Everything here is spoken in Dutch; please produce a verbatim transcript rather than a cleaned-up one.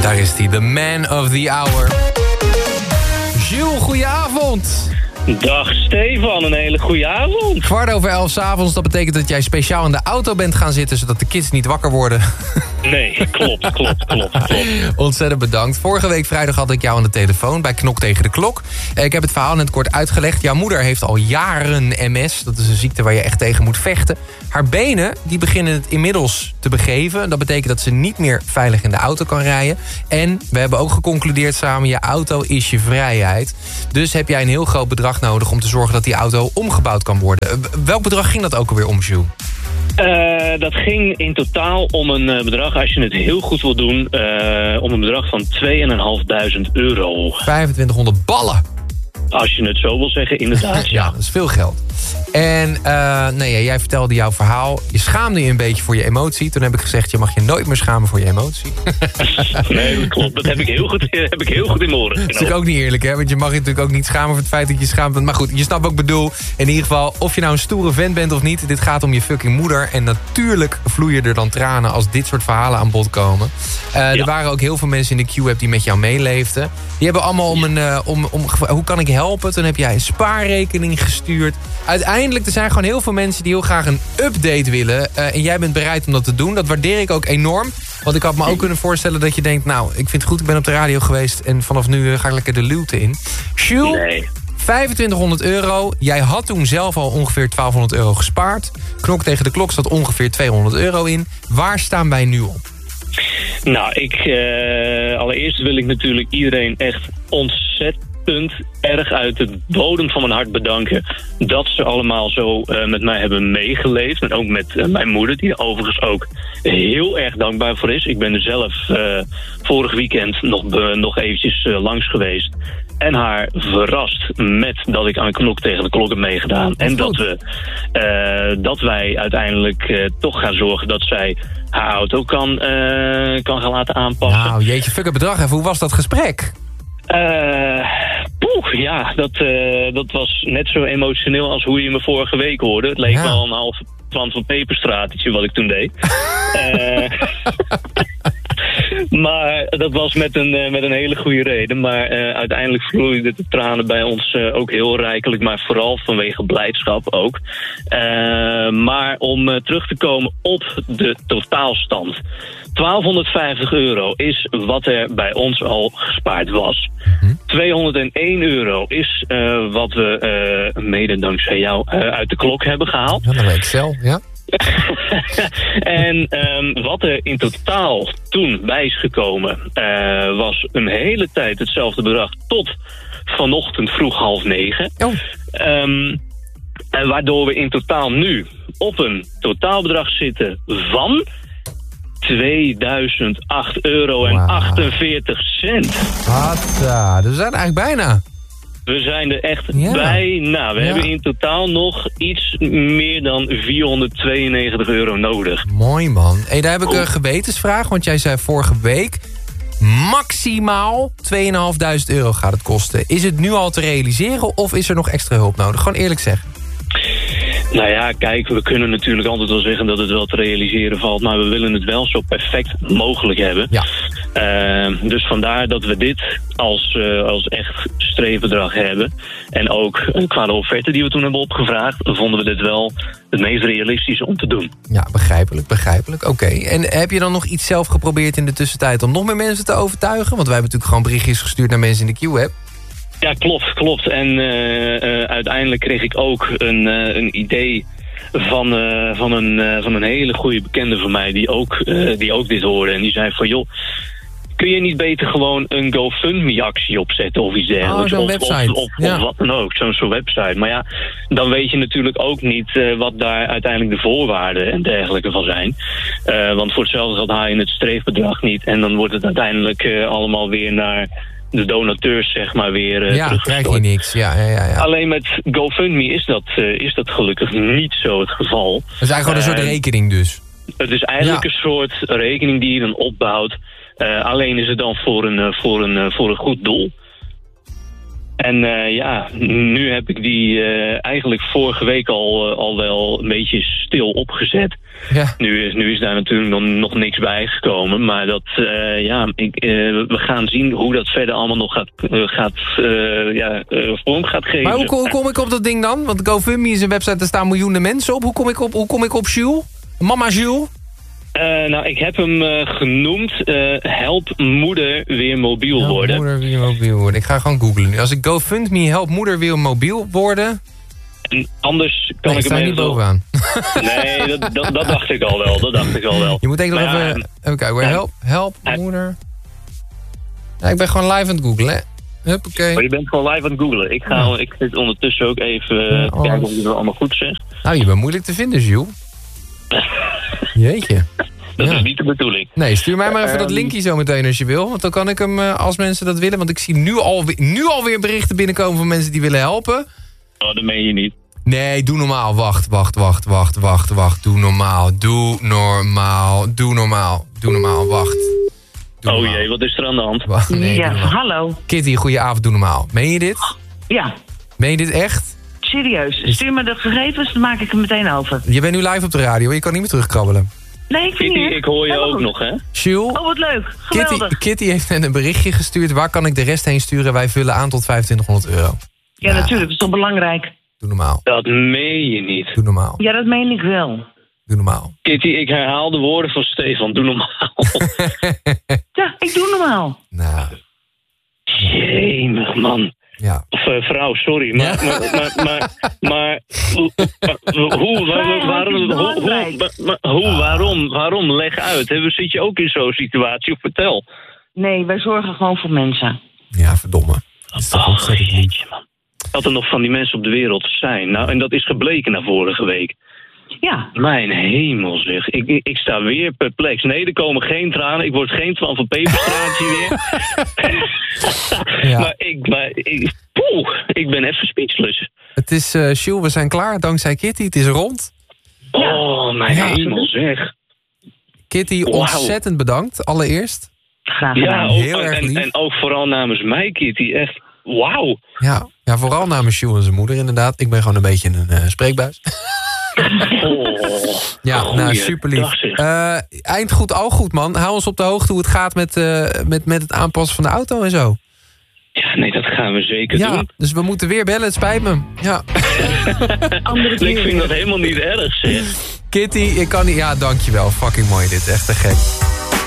Daar is hij, the man of the hour. Jules, goedenavond. Dag Stefan, een hele goede avond. Kwart over elf 's avonds, dat betekent dat jij speciaal in de auto bent gaan zitten... zodat de kids niet wakker worden. Nee, klopt, klopt, klopt, klopt. Ontzettend bedankt. Vorige week vrijdag had ik jou aan de telefoon bij Knok tegen de Klok. Ik heb het verhaal net kort uitgelegd. Jouw moeder heeft al jaren M S. Dat is een ziekte waar je echt tegen moet vechten. Haar benen die beginnen het inmiddels te begeven. Dat betekent dat ze niet meer veilig in de auto kan rijden. En we hebben ook geconcludeerd samen... je auto is je vrijheid. Dus heb jij een heel groot bedrag nodig... om te zorgen dat die auto omgebouwd kan worden. Welk bedrag ging dat ook alweer om, Jules? Uh, dat ging in totaal om een uh, bedrag, als je het heel goed wil doen... Uh, om een bedrag van tweeduizend vijfhonderd euro. vijfentwintighonderd ballen. Als je het zo wil zeggen, inderdaad. Ja, dat is veel geld. En uh, nee, ja, jij vertelde jouw verhaal. Je schaamde je een beetje voor je emotie. Toen heb ik gezegd, je mag je nooit meer schamen voor je emotie. Nee, dat klopt. Dat heb ik heel goed, heb ik heel goed in mijn oren. Dat is natuurlijk ook niet eerlijk, hè? Want je mag je natuurlijk ook niet schamen voor het feit dat je schaamt bent. Maar goed, je snapt wat ik bedoel. In ieder geval, of je nou een stoere vent bent of niet... dit gaat om je fucking moeder. En natuurlijk vloeien er dan tranen als dit soort verhalen aan bod komen. Uh, ja. Er waren ook heel veel mensen in de Q-app die met jou meeleefden. Die hebben allemaal om een... Uh, om, om, hoe kan ik helpen? Toen heb jij een spaarrekening gestuurd. Uiteindelijk, er zijn gewoon heel veel mensen die heel graag een update willen. Uh, en jij bent bereid om dat te doen. Dat waardeer ik ook enorm. Want ik had me ook kunnen voorstellen dat je denkt... nou, ik vind het goed, ik ben op de radio geweest... en vanaf nu uh, ga ik lekker de luwte in. Jules, nee. vijfentwintighonderd euro. Jij had toen zelf al ongeveer twaalfhonderd euro gespaard. Knok tegen de Klok zat ongeveer tweehonderd euro in. Waar staan wij nu op? Nou, ik, uh, allereerst wil ik natuurlijk iedereen echt ontzettend erg uit de bodem van mijn hart bedanken dat ze allemaal zo uh, met mij hebben meegeleefd. En ook met uh, mijn moeder, die er overigens ook heel erg dankbaar voor is. Ik ben er zelf uh, vorig weekend nog, uh, nog eventjes uh, langs geweest. En haar verrast met dat ik aan Knok tegen de Klok heb meegedaan. En dat, we, uh, dat wij uiteindelijk uh, toch gaan zorgen dat zij haar auto kan, uh, kan gaan laten aanpassen. Nou, jeetje, fuck het bedrag even. Hoe was dat gesprek? Uh, poeh, ja, dat, uh, dat was net zo emotioneel als hoe je me vorige week hoorde. Het leek ja. wel een half Twan van Peperstraatje wat ik toen deed. uh, maar dat was met een, uh, met een hele goede reden. Maar uh, uiteindelijk vloeiden de tranen bij ons uh, ook heel rijkelijk. Maar vooral vanwege blijdschap ook. Uh, maar om uh, terug te komen op de totaalstand. twaalfhonderdvijftig euro is wat er bij ons al gespaard was. Mm-hmm. tweehonderdéén euro is uh, wat we uh, mede dankzij jou uh, uit de klok hebben gehaald. Ja, dat weet ik zelf, ja. En um, wat er in totaal toen bij is gekomen... Uh, was een hele tijd hetzelfde bedrag tot vanochtend vroeg half negen. Oh. Um, en waardoor we in totaal nu op een totaalbedrag zitten van... tweeduizend acht euro en achtenveertig cent. Hatta, dus we zijn eigenlijk bijna. We zijn er echt ja. bijna. We ja. hebben in totaal nog iets meer dan vierhonderdtweeënnegentig euro nodig. Mooi man. Hey, daar heb ik een gewetensvraag, want jij zei vorige week... maximaal tweeduizend euro gaat het kosten. Is het nu al te realiseren of is er nog extra hulp nodig? Gewoon eerlijk zeggen. Nou ja, kijk, we kunnen natuurlijk altijd wel zeggen dat het wel te realiseren valt... maar we willen het wel zo perfect mogelijk hebben. Ja. Uh, dus vandaar dat we dit als, uh, als echt streefbedrag hebben. En ook uh, qua de offerte die we toen hebben opgevraagd... vonden we dit wel het meest realistische om te doen. Ja, begrijpelijk, begrijpelijk. Oké, okay. En heb je dan nog iets zelf geprobeerd in de tussentijd... om nog meer mensen te overtuigen? Want wij hebben natuurlijk gewoon berichtjes gestuurd naar mensen in de Q-app. Ja, klopt, klopt. En uh, uh, uiteindelijk kreeg ik ook een, uh, een idee van, uh, van, een, uh, van een hele goede bekende van mij... Die ook, uh, die ook dit hoorde. En die zei van, joh, kun je niet beter gewoon een GoFundMe-actie opzetten of iets dergelijks? Oh, zo'n of, website. Of, of, ja. of wat dan ook, zo'n zo'n website. Maar ja, dan weet je natuurlijk ook niet uh, wat daar uiteindelijk de voorwaarden en dergelijke van zijn. Uh, want voor hetzelfde geld haal je het streefbedrag niet. En dan wordt het uiteindelijk uh, allemaal weer naar... de donateurs, zeg maar, weer uh, ja, krijg je niks. Ja, ja, ja, ja. Alleen met GoFundMe is dat, uh, is dat gelukkig niet zo het geval. Het is eigenlijk gewoon een uh, soort rekening dus. Het is eigenlijk ja. een soort rekening die je dan opbouwt. Uh, alleen is het dan voor een, uh, voor een, uh, voor een goed doel. En uh, ja, nu heb ik die uh, eigenlijk vorige week al, uh, al wel een beetje stil opgezet. Ja. Nu, is, nu is daar natuurlijk nog, nog niks bij gekomen. Maar dat, uh, ja, ik, uh, we gaan zien hoe dat verder allemaal nog gaat, uh, gaat, uh, ja, uh, vorm gaat geven. Maar hoe, hoe kom ik op dat ding dan? Want GoFundMe is een website, daar staan miljoenen mensen op. Hoe kom ik op, hoe kom ik op Jules? Mama Jules? Uh, nou, ik heb hem uh, genoemd uh, Help Moeder Weer Mobiel Help Worden. Moeder Weer Mobiel Worden. Ik ga gewoon googlen nu. Als ik GoFundMe Help Moeder Weer Mobiel Worden... En anders kan nee, ik hem even... niet bovenaan. Nee, dat, dat, dat dacht ik al wel. Dat dacht ik al wel. Je moet denk ik nog even... Ja, even kijken. Ja, help, help ja. Moeder... Ja, ik ben gewoon live aan het googlen, hè. Huppakee. Maar je bent gewoon live aan het googlen. Ik, ga, ja. ik zit ondertussen ook even ja, te kijken of je het allemaal goed zegt. Nou, je bent moeilijk te vinden, Jules. Jeetje. Dat ja. is niet de bedoeling. Nee, stuur mij maar even um, dat linkje zo meteen als je wil. Want dan kan ik hem, uh, als mensen dat willen... Want ik zie nu, al, nu alweer berichten binnenkomen van mensen die willen helpen. Oh, dat meen je niet. Nee, doe normaal. Wacht, wacht, wacht, wacht, wacht, wacht. Doe normaal, doe normaal, doe normaal, doe normaal, wacht. Doe oh normaal. Jee, wat is er aan de hand? Wacht, nee, ja, hallo. Kitty, goedenavond, doe normaal. Meen je dit? Ja. Meen je dit echt? Serieus. Stuur me de gegevens, dan maak ik hem meteen over. Je bent nu live op de radio, je kan niet meer terugkrabbelen. Nee, ik vind Kitty, ik hoor je ook nog, hè? Jules? Oh, wat leuk. Geweldig. Kitty, Kitty heeft net een berichtje gestuurd. Waar kan ik de rest heen sturen? Wij vullen aan tot vijfentwintighonderd euro. Ja, ja, natuurlijk. Dat is toch belangrijk? Doe normaal. Dat meen je niet. Doe normaal. Ja, dat meen ik wel. Doe normaal. Kitty, ik herhaal de woorden van Stefan. Doe normaal. Ja, ik doe normaal. Nou. Jemig, man. Ja. Of uh, vrouw, sorry. Maar, ja. maar, maar, maar, maar, maar hoe, waar, waarom, hoe, hoe, maar, hoe, waarom, waarom? Leg uit. Hè? Zit je ook in zo'n situatie? Of vertel. Nee, wij zorgen gewoon voor mensen. Ja, verdomme. Dat is toch oh, ontzettend lief. Dat er nog van die mensen op de wereld zijn. Nou, en dat is gebleken na vorige week. Ja. Mijn hemel zeg. Ik, ik, ik sta weer perplex. Nee, er komen geen tranen. Ik word geen Twan van Peperstraatje weer. Ja. Maar ik, maar ik, poeh, ik ben even speechless. Het is, uh, Jules, we zijn klaar. Dankzij Kitty. Het is rond. Oh, mijn ja. hemel zeg. Kitty, wow. Ontzettend bedankt. Allereerst. Graag gedaan. Ja, ook, heel erg lief. En, en ook vooral namens mij, Kitty. Echt, wauw. Ja, ja, vooral namens Jules en zijn moeder inderdaad. Ik ben gewoon een beetje een uh, spreekbuis. Oh, ja, oh, nou, super lief. Uh, eind goed, al goed, man. Hou ons op de hoogte hoe het gaat met, uh, met, met het aanpassen van de auto en zo. Ja, nee, dat gaan we zeker ja, doen. Dus we moeten weer bellen, het spijt me. Ja. Andere keer. Ik vind dat helemaal niet erg, zeg. Kitty, ik kan niet... Ja, dankjewel. Fucking mooi dit. Echt te gek.